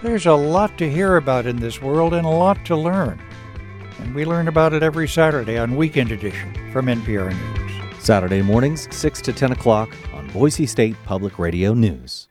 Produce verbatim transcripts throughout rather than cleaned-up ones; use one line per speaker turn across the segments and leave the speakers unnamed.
There's a lot to hear about in this world and a lot to learn. And we learn about it every Saturday on Weekend Edition from N P R News.
Saturday mornings, six to ten o'clock on Boise State Public Radio News.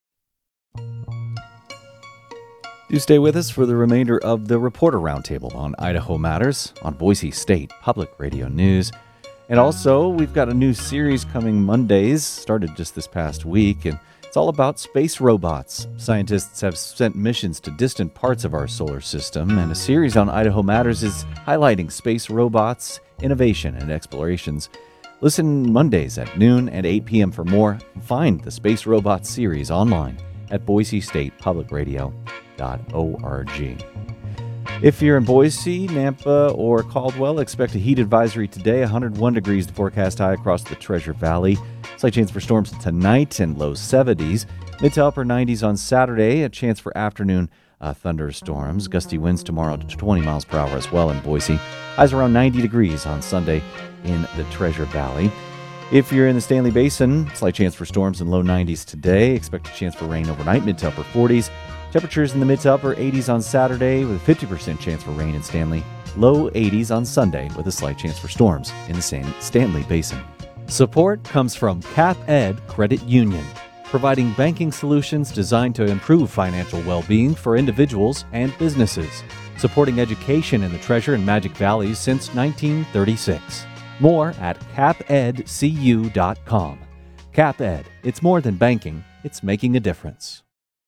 Do stay with us for the remainder of the Reporter Roundtable on Idaho Matters on Boise State Public Radio News. And also, we've got a new series coming Mondays, started just this past week, and it's all about space robots. Scientists have sent missions to distant parts of our solar system, and a series on Idaho Matters is highlighting space robots, innovation, and explorations. Listen Mondays at noon and eight p.m. for more. Find the Space Robots series online at boise state public radio dot org. If you're in Boise, Nampa, or Caldwell, expect a heat advisory today. one hundred one degrees the forecast high across the Treasure Valley. Slight chance for storms tonight and low seventies. Mid to upper nineties on Saturday. A chance for afternoon uh, thunderstorms. Gusty winds tomorrow to twenty miles per hour as well in Boise. Highs around ninety degrees on Sunday in the Treasure Valley. If you're in the Stanley Basin, slight chance for storms and low nineties today. Expect a chance for rain overnight, mid to upper forties. Temperatures in the mid to upper eighties on Saturday with a fifty percent chance for rain in Stanley. Low eighties on Sunday with a slight chance for storms in the San- Stanley Basin. Support comes from CapEd Credit Union, providing banking solutions designed to improve financial well-being for individuals and businesses, supporting education in the Treasure and Magic Valleys since nineteen thirty-six. More at cap ed c u dot com. CapEd, it's more than banking, it's making a difference.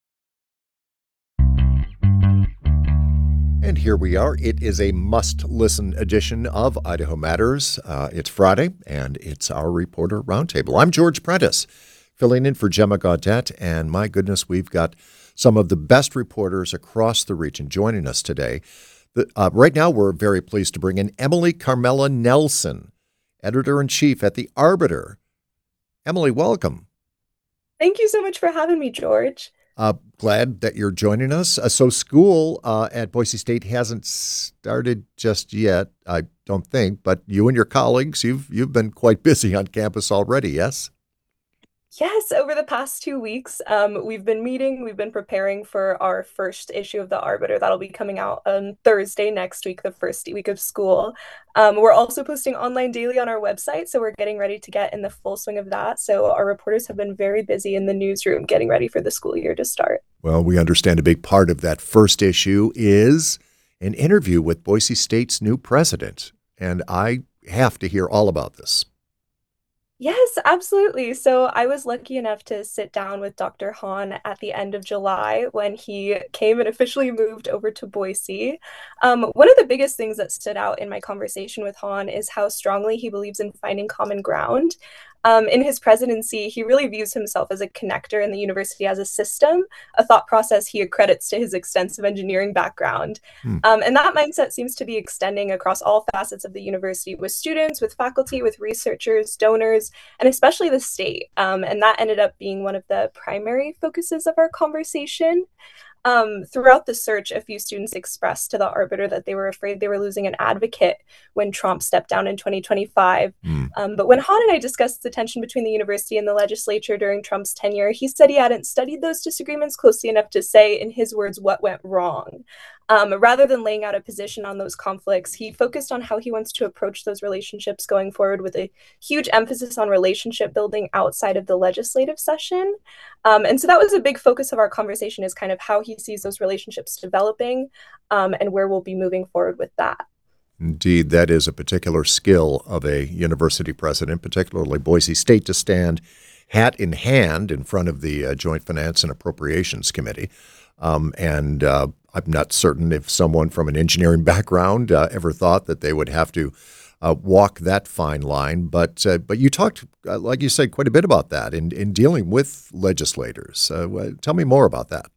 And here we are. It is a must-listen edition of Idaho Matters. Uh, it's Friday, and it's our Reporter Roundtable. I'm George Prentice, filling in for Gemma Gaudette, and my goodness, we've got some of the best reporters across the region joining us today. The, uh, right now, we're very pleased to bring in Emily Carmela Nelson, Editor-in-Chief at The Arbiter. Emily, welcome.
Thank you so much for having me, George.
Uh, glad that you're joining us. Uh, so school uh, at Boise State hasn't started just yet, I don't think, but you and your colleagues, you've you've been quite busy on campus already, yes?
Yes, over the past two weeks, um, we've been meeting, we've been preparing for our first issue of The Arbiter. That'll be coming out on Thursday next week, the first week of school. Um, we're also posting online daily on our website, so we're getting ready to get in the full swing of that. So our reporters have been very busy in the newsroom getting ready for the school year to start.
Well, we understand a big part of that first issue is an interview with Boise State's new president, and I have to hear all about this.
Yes, absolutely. So I was lucky enough to sit down with Doctor Hahn at the end of July when he came and officially moved over to Boise. Um, one of the biggest things that stood out in my conversation with Hahn is how strongly he believes in finding common ground. Um, in his presidency, he really views himself as a connector in the university as a system, a thought process he accredits to his extensive engineering background. Hmm. Um, and that mindset seems to be extending across all facets of the university with students, with faculty, with researchers, donors, and especially the state. Um, and that ended up being one of the primary focuses of our conversation. Um, throughout the search, a few students expressed to the Arbiter that they were afraid they were losing an advocate when Trump stepped down in twenty twenty-five. Mm. Um, but when Hahn and I discussed the tension between the university and the legislature during Trump's tenure, he said he hadn't studied those disagreements closely enough to say, in his words, what went wrong. Um, rather than laying out a position on those conflicts, he focused on how he wants to approach those relationships going forward with a huge emphasis on relationship building outside of the legislative session. Um, and so that was a big focus of our conversation, is kind of how he sees those relationships developing um, and where we'll be moving forward with that.
Indeed, that is a particular skill of a university president, particularly Boise State, to stand hat in hand in front of the uh, Joint Finance and Appropriations Committee. Um, and uh, I'm not certain if someone from an engineering background uh, ever thought that they would have to uh, walk that fine line. But uh, but you talked, uh, like you said, quite a bit about that in, in dealing with legislators. Uh, tell me more about that.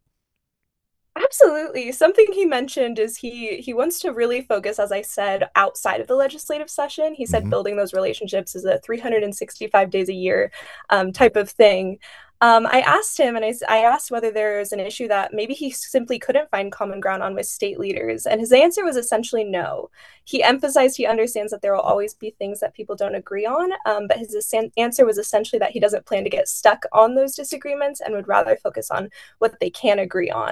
Absolutely. Something he mentioned is he he wants to really focus, as I said, outside of the legislative session. He said mm-hmm. building those relationships is a three hundred sixty-five days a year um, type of thing. Um, I asked him, and I, I asked whether there's an issue that maybe he simply couldn't find common ground on with state leaders, and his answer was essentially no. He emphasized he understands that there will always be things that people don't agree on, um, but his answer was essentially that he doesn't plan to get stuck on those disagreements and would rather focus on what they can agree on.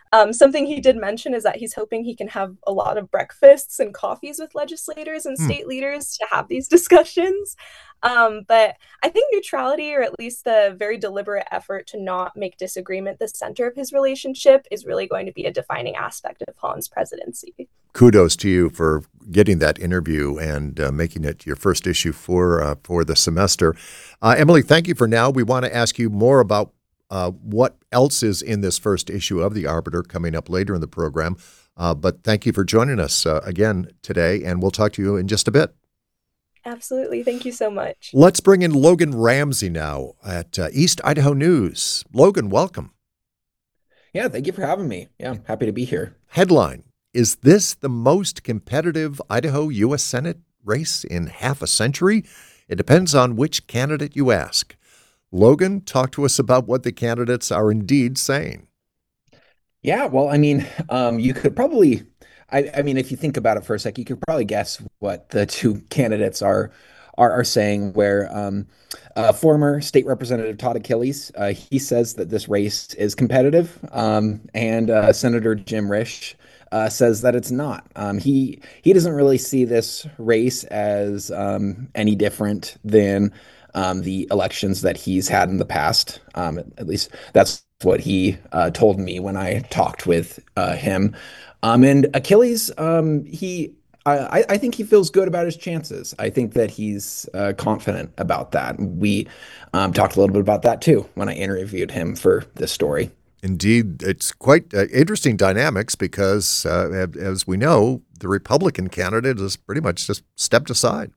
Um, something he did mention is that he's hoping he can have a lot of breakfasts and coffees with legislators and
Hmm.
state leaders to have these discussions. Um, but I think neutrality, or at least the very deliberate effort to not make disagreement the center of his relationship, is really going to be a defining aspect of Hahn's presidency.
Kudos to you for getting that interview and uh, making it your first issue for uh, for the semester. Uh, Emily, thank you for now. We want to ask you more about uh, what else is in this first issue of The Arbiter coming up later in the program. Uh, but thank you for joining us uh, again today, and we'll talk to you in just a bit.
Absolutely. Thank you so much.
Let's bring in Logan Ramsey now at uh, East Idaho News. Logan, welcome.
Yeah, thank you for having me. Yeah, I'm happy to be here.
Headline: Is this the most competitive Idaho U S Senate race in half a century? It depends on which candidate you ask. Logan, talk to us about what the candidates are indeed saying.
Yeah, well, I mean, um, you could probably, I, I mean, if you think about it for a sec, you could probably guess what the two candidates are are, are saying. Where um, uh, former state representative Todd Achilles, uh, he says that this race is competitive, um, and uh, Senator Jim Risch uh, says that it's not. Um, he he doesn't really see this race as um, any different than um, the elections that he's had in the past. Um, at, at least that's what he uh, told me when I talked with uh, him. Um, and Achilles, um, he, I, I think he feels good about his chances. I think that he's uh, confident about that. We um, talked a little bit about that too when I interviewed him for this story.
Indeed, it's quite uh, interesting dynamics because, uh, as we know, the Republican candidate has pretty much just stepped aside.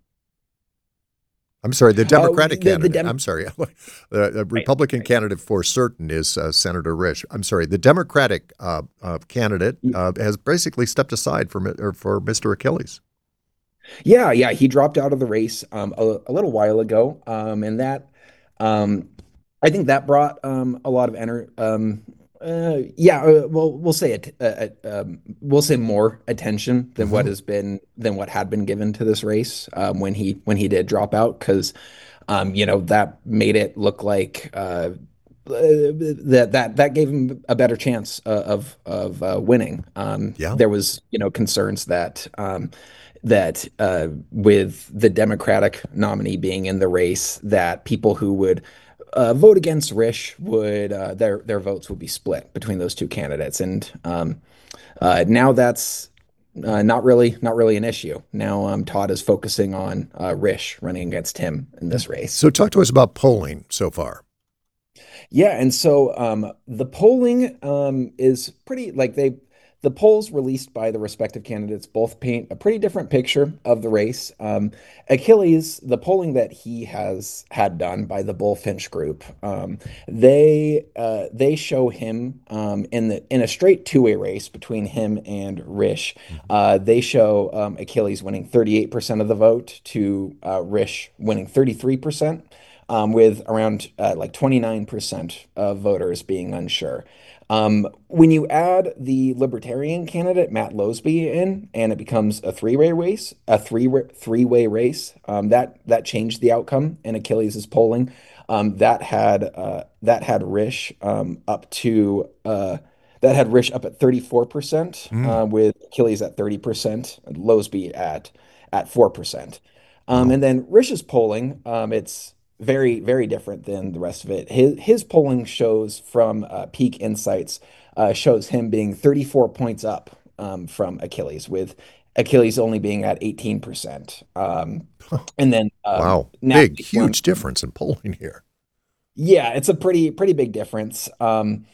I'm sorry, the Democratic
the- the
candidate.
Dem-
I'm sorry. The the Republican
right.
candidate for certain is uh, Senator Risch. I'm sorry. The Democratic uh, uh, candidate uh, has basically stepped aside for mi- or for Mister Achilles.
Yeah, yeah, he dropped out of the race um, a, a little while ago, um, and that um, I think that brought um, a lot of ener um, uh, yeah, uh, well, we'll say it, uh, uh, um, we'll say more attention than what
Mhm.
has been than what had been given to this race um, when he when he did drop out, because um, you know, that made it look like uh, that that that gave him a better chance uh, of of uh, winning. Um,
Yeah.
there was, you know, concerns that um, that uh, with the Democratic nominee being in the race, that people who would uh, vote against Risch would uh, their their votes would be split between those two candidates, and um, uh, now that's uh, not really not really an issue. Now um, Todd is focusing on uh, Risch running against him in this race.
So talk to us about polling so far.
Yeah, and so um, the polling um, is pretty like they the polls released by the respective candidates both paint a pretty different picture of the race. Um, Achilles, the polling that he has had done by the Bullfinch Group, um, they uh, they show him um, in the in a straight two-way race between him and Risch. Uh, they show um, Achilles winning thirty-eight percent of the vote to uh, Risch winning thirty-three percent um, with around uh, like twenty-nine percent of voters being unsure. Um, when you add the Libertarian candidate Matt Losby in, and it becomes a three-way race, a three three-way race, um, that that changed the outcome in Achilles' polling. Um, that had uh, that had Risch um, up to uh, that had Risch up at thirty-four percent,
Mm.
uh, with Achilles at thirty percent, and Losby at at four percent. Um,
Wow.
and then Risch's polling, um, it's very, very different than the rest of it. His his polling shows from uh, Peak Insights uh, shows him being thirty-four points up um, from Achilles, with Achilles only being at eighteen percent. Um, and then um,
Wow. Big,
Natalie Flynn,
huge difference in polling here.
yeah, it's a pretty pretty big difference. Um,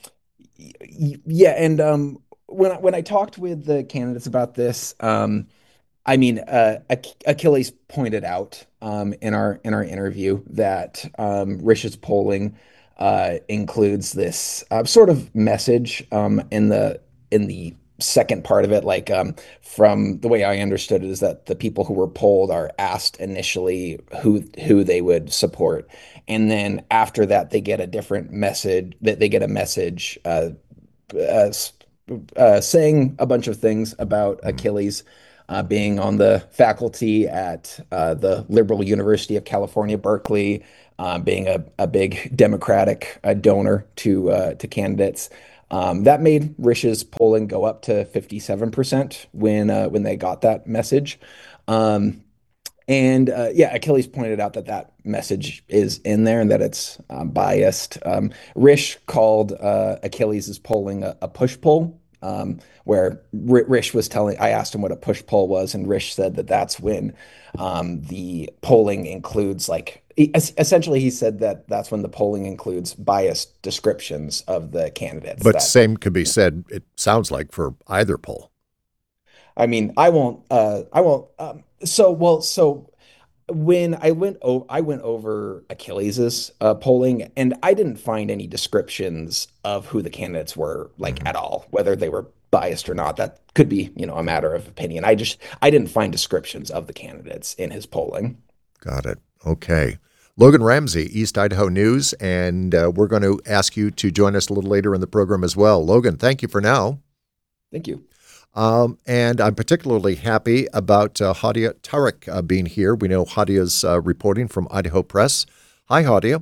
y- yeah, and um, when I, when I talked with the candidates about this, um, I mean, uh, Ach- Achilles pointed out um, in our in our interview that um, Risch's polling uh, includes this uh, sort of message um, in the in the second part of it. Like um, from the way I understood it, is that the people who were polled are asked initially who who they would support, and then after that they get a different message. That they get a message uh, uh, uh, saying a bunch of things about
Mm.
Achilles uh, being on the faculty at uh, the Liberal University of California, Berkeley, uh, being a, a big Democratic uh, donor to uh, to candidates. Um, that made Rish's polling go up to fifty-seven percent when uh, when they got that message. Um, and uh, yeah, Achilles pointed out that that message is in there and that it's um, biased. Um, Rish called uh, Achilles' polling a, a push poll, um, where R Rish was telling, I asked him what a push poll was, and Rish said that that's when um, the polling includes like, essentially he said that that's when the polling includes biased descriptions of the candidates.
But
That,
same could be said, it sounds like, for either poll.
I mean, I won't, uh, I won't, um, so, well, so when I went over, I went over Achilles's uh, polling, and I didn't find any descriptions of who the candidates were, like
Mhm.
at all, whether they were biased or not. That could be, you know, a matter of opinion. I just I didn't find descriptions of the candidates in his polling.
Got it. Okay. Logan Ramsey, East Idaho News, and uh, we're going to ask you to join us a little later in the program as well. Logan, thank you for now.
Thank you.
Um, and I'm particularly happy about uh, Hadia Tarek uh, being here. We know Hadia's uh, reporting from Idaho Press. Hi, Hadia.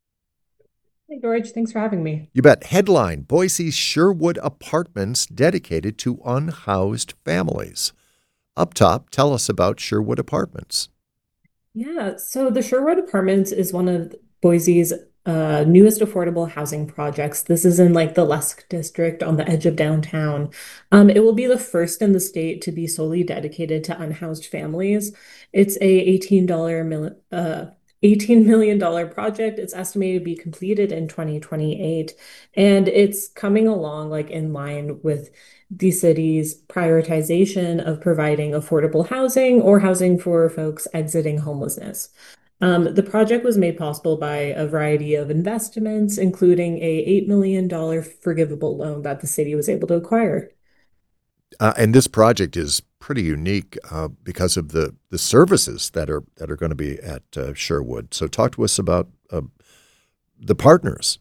Hey, George. Thanks for having me.
You bet. Headline, Boise's Sherwood Apartments dedicated to unhoused families. Up top, tell us about Sherwood Apartments.
Yeah, so the Sherwood Apartments is one of Boise's uh, newest affordable housing projects. This is in like the Lusk district on the edge of downtown. Um, it will be the first in the state to be solely dedicated to unhoused families. It's a eighteen dollar mil uh, eighteen million dollar project. It's estimated to be completed in twenty twenty-eight, and it's coming along like in line with the city's prioritization of providing affordable housing or housing for folks exiting homelessness. Um, the project was made possible by a variety of investments, including a eight million dollars forgivable loan that the city was able to acquire.
Uh, and this project is pretty unique uh, because of the, the services that are that are going to be at uh, Sherwood. So talk to us about uh, the partners.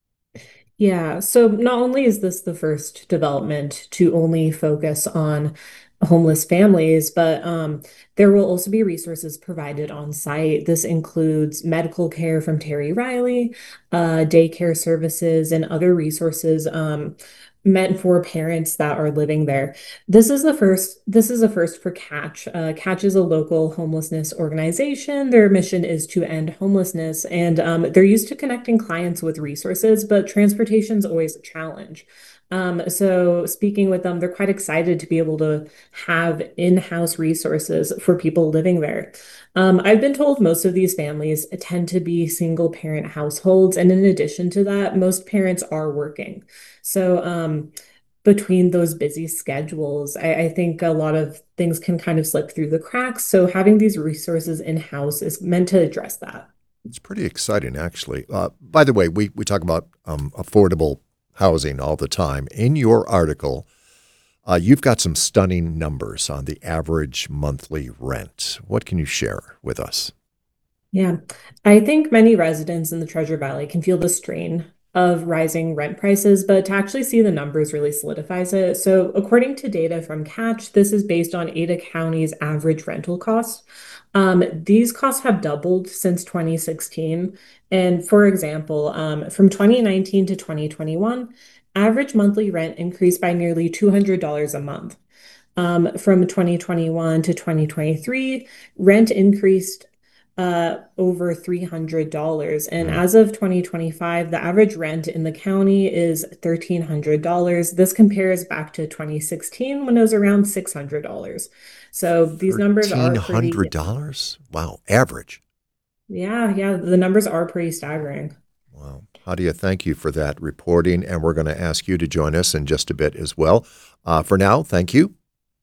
Yeah, so not only is this the first development to only focus on homeless families, but um, there will also be resources provided on site. This includes medical care from Terry Riley, uh, daycare services, and other resources um, meant for parents that are living there. This is the first, this is a first for Catch. Uh, Catch is a local homelessness organization. Their mission is to end homelessness, and um, they're used to connecting clients with resources, but transportation is always a challenge. Um, so speaking with them, they're quite excited to be able to have in-house resources for people living there. Um, I've been told most of these families tend to be single parent households, and in addition to that, most parents are working. So um, between those busy schedules, I, I think a lot of things can kind of slip through the cracks. So having these resources in-house is meant to address that.
It's pretty exciting, actually. Uh, by the way, we, we talk about um, affordable housing all the time. In your article, uh, you've got some stunning numbers on the average monthly rent. What can you share with us?
Yeah, I think many residents in the Treasure Valley can feel the strain of rising rent prices, but to actually see the numbers really solidifies it. So, according to data from Catch, this is based on Ada County's average rental costs. Um, these costs have doubled since twenty sixteen. And for example, um, from twenty nineteen to twenty twenty-one, average monthly rent increased by nearly two hundred dollars a month. Um, from twenty twenty-one to twenty twenty-three, rent increased uh, over three hundred dollars. And
Mm.
as of twenty twenty-five, the average rent in the county is one thousand three hundred dollars. This compares back to twenty sixteen when it was around six hundred dollars. So these numbers are pretty,
one thousand three hundred dollars? Wow, average.
yeah, yeah, the numbers are pretty staggering.
Wow. Hadia, thank you for that reporting, and we're going to ask you to join us in just a bit as well. Uh, for now, thank you.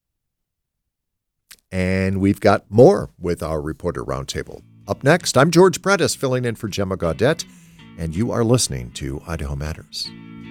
And we've got more with our Reporter Roundtable. Up next, I'm George Prentice, filling in for Gemma Gaudette, and you are listening to Idaho Matters.